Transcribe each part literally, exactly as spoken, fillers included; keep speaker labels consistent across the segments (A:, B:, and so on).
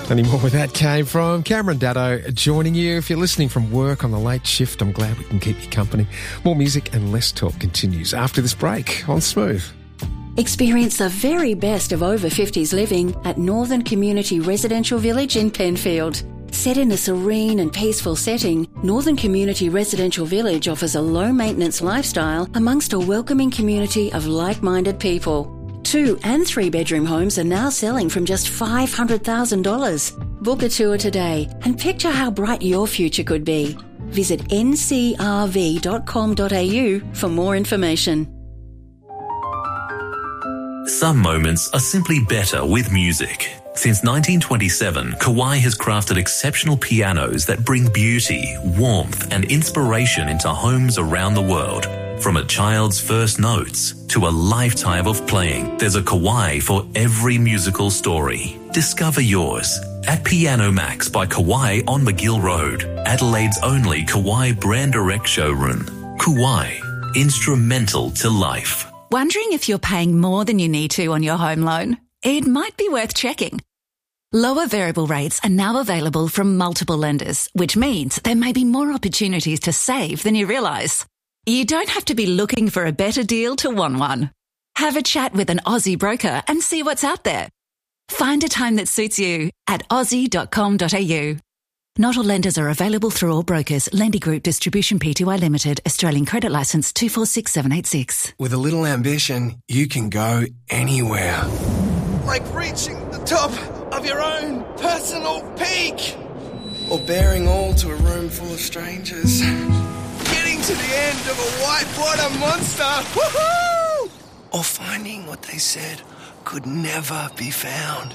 A: Any more where that came from? Cameron Daddo joining you. If you're listening from work on the late shift, I'm glad we can keep you company. More music and less talk continues after this break on Smooth.
B: Experience the very best of over fifties living at Northern Community Residential Village in Penfield. Set in a serene and peaceful setting, Northern Community Residential Village offers a low-maintenance lifestyle amongst a welcoming community of like-minded people. Two and three bedroom homes are now selling from just five hundred thousand dollars. Book a tour today and picture how bright your future could be. Visit n c r v dot com dot a u for more information.
C: Some moments are simply better with music. Since nineteen twenty-seven, Kawai has crafted exceptional pianos that bring beauty, warmth and inspiration into homes around the world. From a child's first notes to a lifetime of playing, there's a Kawai for every musical story. Discover yours at Piano Max by Kawai on McGill Road, Adelaide's only Kawai brand direct showroom. Kawai, instrumental to life.
D: Wondering if you're paying more than you need to on your home loan? It might be worth checking. Lower variable rates are now available from multiple lenders, which means there may be more opportunities to save than you realise. You don't have to be looking for a better deal to want one. Have a chat with an Aussie broker and see what's out there. Find a time that suits you at aussie dot com dot a u. Not all lenders are available through all brokers. Lendy Group Distribution Pty Limited, Australian Credit Licence two four six seven eight six.
E: With a little ambition, you can go anywhere.
F: Like reaching the top of your own personal peak.
E: Or bearing all to a room full of strangers.
F: Getting to the end of a whitewater monster. Woohoo!
E: Or finding what they said could never be found.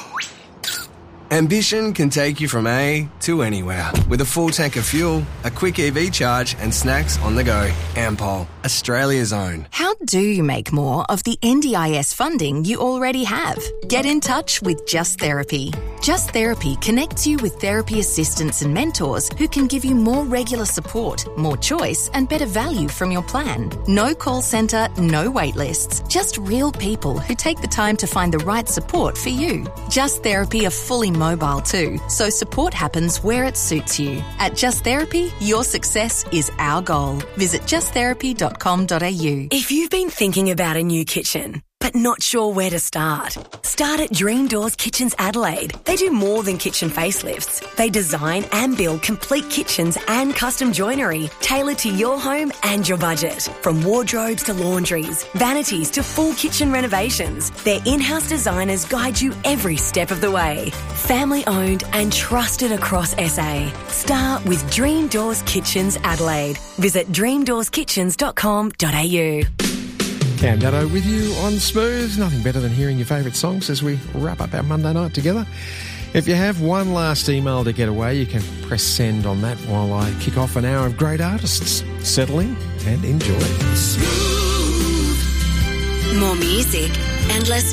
E: Ambition can take you from A to anywhere. With a full tank of fuel, a quick E V charge and snacks on the go. Ampol, Australia's own.
G: How do you make more of the N D I S funding you already have? Get in touch with Just Therapy. Just Therapy connects you with therapy assistants and mentors who can give you more regular support, more choice and better value from your plan. No call centre, no wait lists. Just real people who take the time to find the right support for you. Just Therapy are fully mobile too, so support happens where it suits you. At Just Therapy, your success is our goal. Visit just therapy dot com dot a u.
H: If you've been thinking about a new kitchen, but not sure where to start, start at Dream Doors Kitchens Adelaide. They do more than kitchen facelifts. They design and build complete kitchens and custom joinery tailored to your home and your budget. From wardrobes to laundries, vanities to full kitchen renovations, their in-house designers guide you every step of the way. Family owned and trusted across S A. Start with Dream Doors Kitchens Adelaide. Visit dream doors kitchens dot com dot a u.
A: Cam Daddo with you on Smooth. Nothing better than hearing your favourite songs as we wrap up our Monday night together. If you have one last email to get away, you can press send on that while I kick off an hour of great artists. Settle in and enjoy.
B: Smooth. More music and less